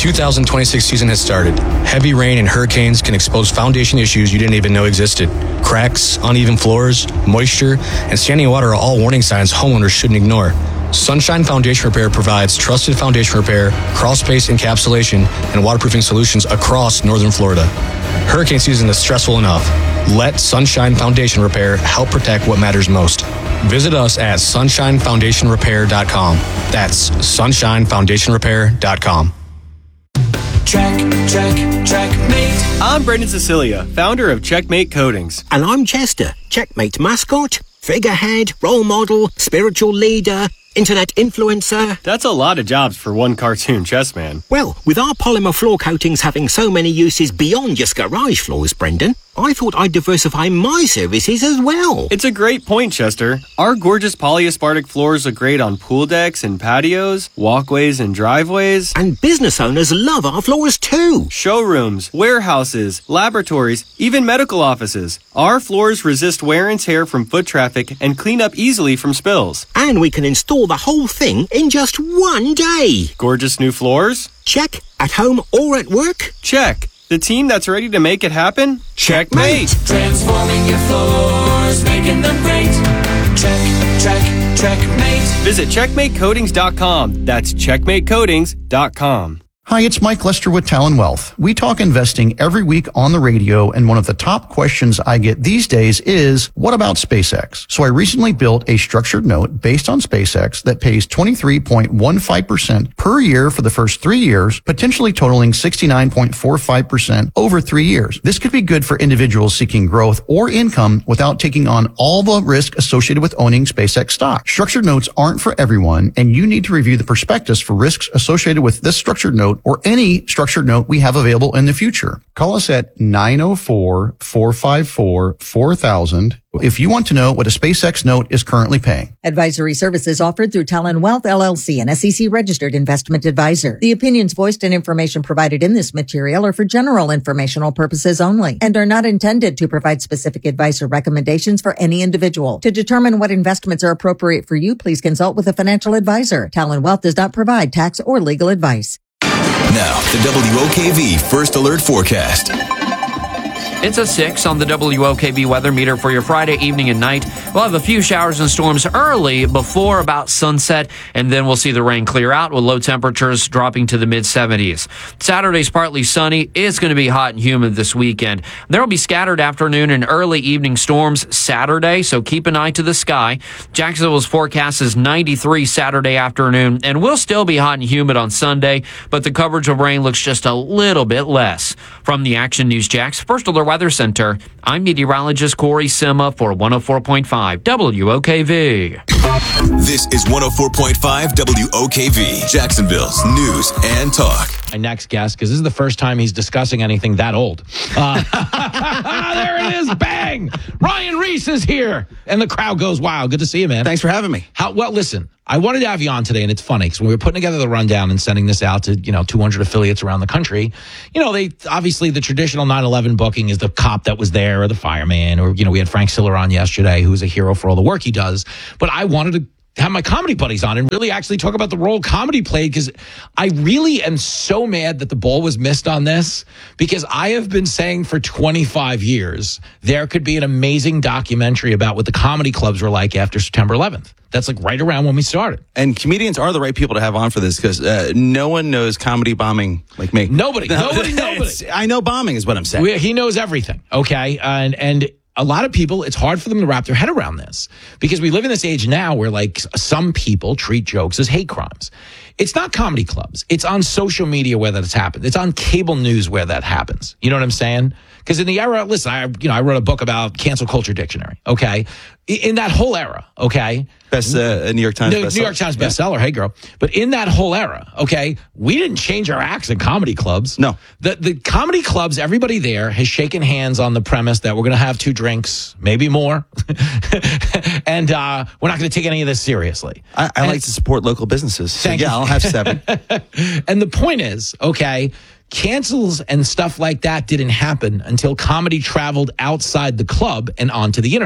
2026 season has started. Heavy rain and hurricanes can expose foundation issues you didn't even know existed. Cracks, uneven floors, moisture, and standing water are all warning signs homeowners shouldn't ignore. Sunshine Foundation Repair provides trusted foundation repair, crawl space encapsulation, and waterproofing solutions across northern Florida. Hurricane season is stressful enough. Let Sunshine Foundation Repair help protect what matters most. Visit us at sunshinefoundationrepair.com. That's sunshinefoundationrepair.com. Checkmate. I'm Brendan Cecilia, founder of Checkmate Coatings. And I'm Chester, Checkmate mascot, figurehead, role model, spiritual leader, internet influencer. That's a lot of jobs for one cartoon chess man. Well, with our polymer floor coatings having so many uses beyond just garage floors, Brendan, I thought I'd diversify my services as well. It's a great point, Chester. Our gorgeous polyaspartic floors look great on pool decks and patios, walkways and driveways. And business owners love our floors too. Showrooms, warehouses, laboratories, even medical offices. Our floors resist wear and tear from foot traffic and clean up easily from spills. And we can install the whole thing in just one day. Gorgeous new floors? Check. At home or at work? Check. The team that's ready to make it happen? Checkmate! Transforming your floors, making them great. Checkmate. Visit checkmatecoatings.com. That's checkmatecoatings.com. Hi, it's Mike Lester with Talon Wealth. We talk investing every week on the radio, and one of the top questions I get these days is, what about SpaceX? So I recently built a structured note based on SpaceX that pays 23.15% per year for the first 3 years, potentially totaling 69.45% over 3 years. This could be good for individuals seeking growth or income without taking on all the risk associated with owning SpaceX stock. Structured notes aren't for everyone, and you need to review the prospectus for risks associated with this structured note or any structured note we have available in the future. Call us at 904-454-4000 if you want to know what a SpaceX note is currently paying. Advisory services offered through Talon Wealth, LLC, an SEC-registered investment advisor. The opinions voiced and information provided in this material are for general informational purposes only and are not intended to provide specific advice or recommendations for any individual. To determine what investments are appropriate for you, please consult with a financial advisor. Talon Wealth does not provide tax or legal advice. Now, the WOKV First Alert Forecast. It's a 6 on the WOKV weather meter for your Friday evening and night. We'll have a few showers and storms early before about sunset, and then we'll see the rain clear out with low temperatures dropping to the mid-70s. Saturday's partly sunny. It's going to be hot and humid this weekend. There will be scattered afternoon and early evening storms Saturday, so keep an eye to the sky. Jacksonville's forecast is 93 Saturday afternoon, and we'll still be hot and humid on Sunday, but the coverage of rain looks just a little bit less. From the Action News Jax First Alert Weather Center, I'm meteorologist Corey Sima for 104.5 WOKV. This is 104.5 WOKV, Jacksonville's news and talk. My next guest, because this is the first time he's discussing anything that old. There it is, bang! Ryan Reese is here, and the crowd goes wild. Good to see you, man. Thanks for having me. Well, listen, I wanted to have you on today, and it's funny, because when we were putting together the rundown and sending this out to, 200 affiliates around the country, they obviously the traditional 9/11 booking is the cop that was there or the fireman, or, we had Frank Siller on yesterday, who's a hero for all the work he does. But I wanted to have my comedy buddies on and really actually talk about the role comedy played, because I really am so mad that the ball was missed on this, because I have been saying for 25 years there could be an amazing documentary about what the comedy clubs were like after September 11th. That's like right around when we started. And comedians are the right people to have on for this, because no one knows comedy bombing like me. Nobody. I know bombing is what I'm saying. He knows everything, okay? And a lot of people, it's hard for them to wrap their head around this, because we live in this age now where some people treat jokes as hate crimes. It's not comedy clubs. It's on social media where that's happened. It's on cable news where that happens. You know what I'm saying? Because in the era, listen, I wrote a book about cancel culture dictionary. Okay, in that whole era, okay, best New York Times bestseller. New York Times bestseller. Hey, girl. But in that whole era, okay, we didn't change our acts in comedy clubs. No, the comedy clubs, everybody there has shaken hands on the premise that we're going to have 2 drinks, maybe more, and we're not going to take any of this seriously. I like to support local businesses. So yeah, I'll have 7. And the point is, okay, cancels and stuff like that didn't happen until comedy traveled outside the club and onto the internet.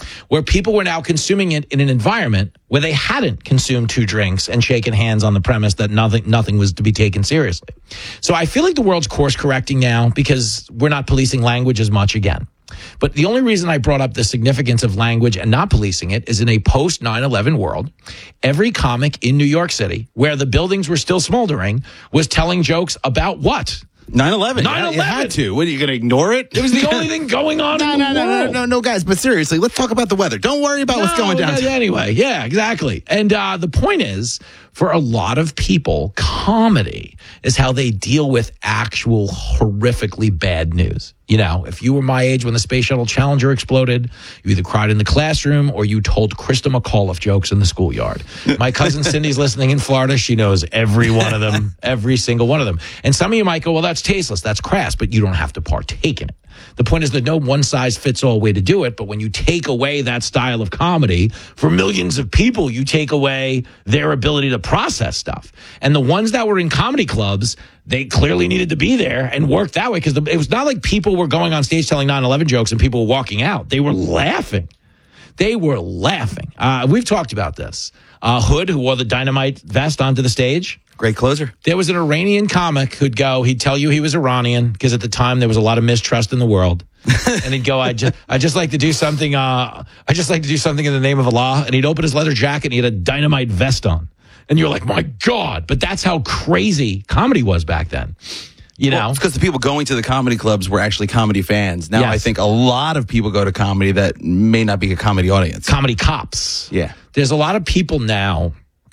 where people were now consuming it in an environment where they hadn't consumed 2 drinks and shaken hands on the premise that nothing was to be taken seriously. So I feel like the world's course correcting now because we're not policing language as much again. But the only reason I brought up the significance of language and not policing it is in a post 9/11 world, every comic in New York City, where the buildings were still smoldering, was telling jokes about what? 9/11. 9/11. You had to. What, are you going to ignore it? It was the only thing going on in the world. No, guys. But seriously, let's talk about the weather. Don't worry about what's going down. Anyway, yeah, exactly. And the point is, for a lot of people, comedy is how they deal with actual horrifically bad news. You know, if you were my age when the Space Shuttle Challenger exploded, you either cried in the classroom or you told Krista McAuliffe jokes in the schoolyard. My cousin Cindy's listening in Florida. She knows every one of them, every single one of them. And some of you might go, well, that's tasteless, that's crass, but you don't have to partake in it. The point is that no one-size-fits-all way to do it, but when you take away that style of comedy, for millions of people, you take away their ability to process stuff. And the ones that were in comedy clubs, they clearly needed to be there and work that way, because it was not like people were going on stage telling 9/11 jokes and people were walking out. They were laughing. They were laughing. We've talked about this. Hood, who wore the dynamite vest onto the stage. Great closer. There was an Iranian comic who'd go, he'd tell you he was Iranian, because at the time there was a lot of mistrust in the world. And he'd go, I just like to do something, I just like to do something in the name of Allah. And he'd open his leather jacket and he had a dynamite vest on. And you're like, my God. But that's how crazy comedy was back then. You know, it's because the people going to the comedy clubs were actually comedy fans. Now, Yes. I think a lot of people go to comedy that may not be a comedy audience. Comedy cops. Yeah. There's a lot of people now.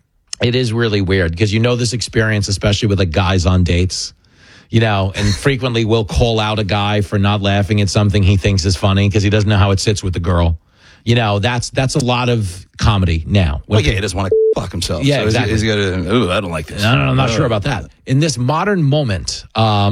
It is really weird because you know this experience, especially with like guys on dates, you know, and frequently we'll call out a guy for not laughing at something he thinks is funny because he doesn't know how it sits with the girl. You know, that's a lot of comedy now. Well, yeah, he doesn't want to fuck himself. Yeah, so exactly. He's got to, ooh, I don't like this. No, I'm not sure about that. In this modern moment,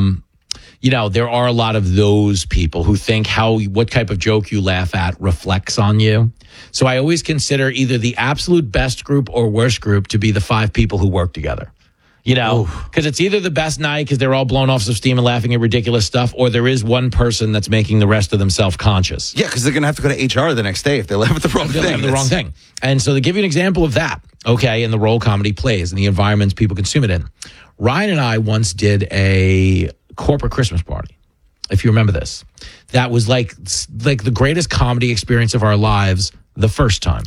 you know, there are a lot of those people who think what type of joke you laugh at reflects on you. So I always consider either the absolute best group or worst group to be the 5 people who work together. You know, because it's either the best night because they're all blown off some steam and laughing at ridiculous stuff, or there is one person that's making the rest of them self-conscious. Yeah, because they're going to have to go to HR the next day if they laugh at the wrong thing. And so to give you an example of that, okay, in the role comedy plays and the environments people consume it in, Ryan and I once did a corporate Christmas party, if you remember this. That was like the greatest comedy experience of our lives the first time.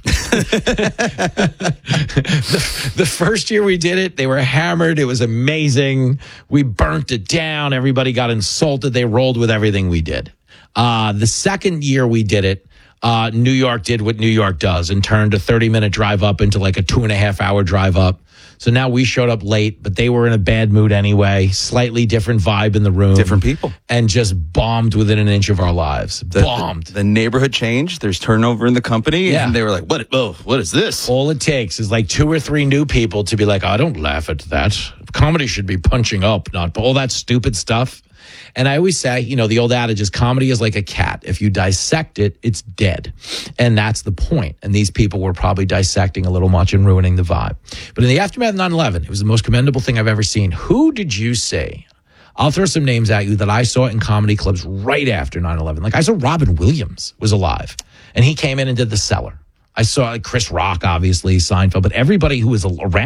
The first year we did it, they were hammered. It was amazing. We burnt it down. Everybody got insulted. They rolled with everything we did. The second year we did it, New York did what New York does and turned a 30-minute drive up into like a 2.5-hour drive up. So now we showed up late, but they were in a bad mood anyway. Slightly different vibe in the room. Different people. And just bombed within an inch of our lives. Bombed. The neighborhood changed. There's turnover in the company. Yeah. And they were like, what is this? All it takes is like 2 or 3 new people to be like, I don't laugh at that. Comedy should be punching up, not all that stupid stuff. And I always say, you know, the old adage is comedy is like a cat. If you dissect it, it's dead. And that's the point. And these people were probably dissecting a little much and ruining the vibe. But in the aftermath of 9/11, it was the most commendable thing I've ever seen. Who did you say? I'll throw some names at you that I saw in comedy clubs right after 9/11. Like I saw Robin Williams was alive and he came in and did The Cellar. I saw Chris Rock, obviously, Seinfeld, but everybody who was around